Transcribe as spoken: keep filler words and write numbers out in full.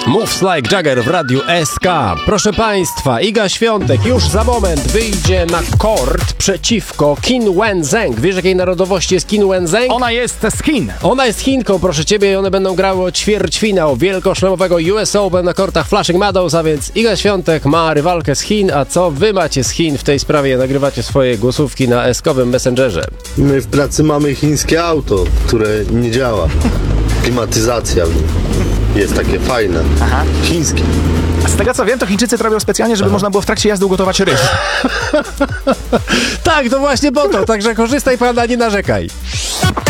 Moves Like Jagger w Radiu S K. Proszę Państwa, Iga Świątek już za moment wyjdzie na kort przeciwko Qin Wenzheng. Wiesz, jakiej narodowości jest Qin Wenzheng? Ona jest z Chin. Ona jest Chinką, proszę Ciebie, i one będą grały o ćwierćfinał wielkoszlemowego U S Open na kortach Flushing Meadows, a więc Iga Świątek ma rywalkę z Chin, a co Wy macie z Chin w tej sprawie? Nagrywacie swoje głosówki na S-kowym Messengerze. My w pracy mamy chińskie auto, które nie działa. Klimatyzacja w nim jest takie fajne. Aha. Chińskie. Z tego co wiem, to Chińczycy to robią specjalnie, żeby Aha. można było w trakcie jazdy ugotować ryż. Tak, to właśnie po to, także korzystaj Pan, a nie narzekaj.